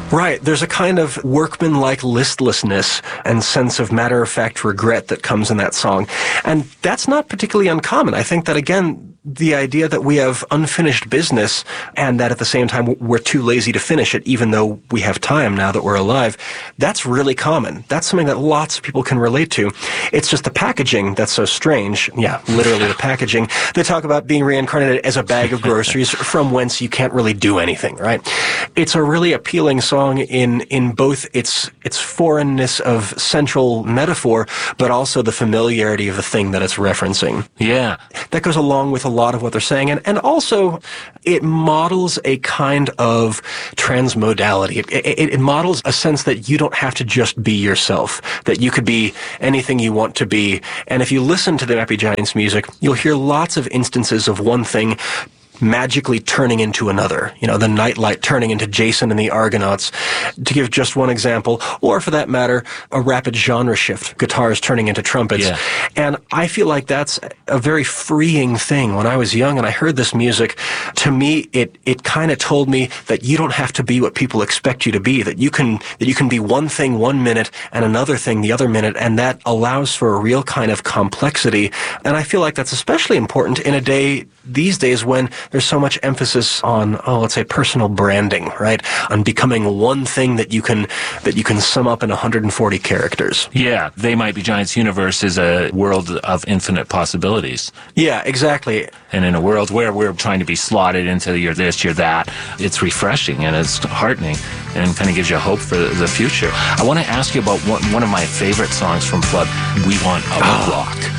Right. There's a kind of workmanlike listlessness and sense of matter-of-fact regret that comes in that song. And that's not particularly uncommon. I think that, again, the idea that we have unfinished business and that at the same time we're too lazy to finish it, even though we have time now that we're alive, that's really common. That's something that lots of people can relate to. It's just the packaging that's so strange. Yeah, literally the packaging. They talk about being reincarnated as a bag of groceries from whence you can't really do anything, right? It's a really appealing song in both its foreignness of central metaphor, but also the familiarity of the thing that it's referencing. Yeah. That goes along with a lot of what they're saying. And also, it models a kind of transmodality. It models a sense that you don't have to just be yourself, that you could be anything you want to be. And if you listen to the Happy Giants music, you'll hear lots of instances of one thing magically turning into another. You know, the nightlight turning into Jason and the Argonauts, to give just one example, or for that matter, a rapid genre shift, guitars turning into trumpets. Yeah. And I feel like that's a very freeing thing. When I was young and I heard this music, to me, it kind of told me that you don't have to be what people expect you to be, that you can be one thing one minute and another thing the other minute, and that allows for a real kind of complexity. And I feel like that's especially important in a day these days when there's so much emphasis on, let's say, personal branding, right? On becoming one thing that you can sum up in 140 characters. Yeah, They Might Be Giants universe is a world of infinite possibilities. Yeah, exactly. And in a world where we're trying to be slotted into you're this, you're that, it's refreshing and it's heartening and kind of gives you hope for the future. I want to ask you about one of my favorite songs from Flood, We Want a Rock.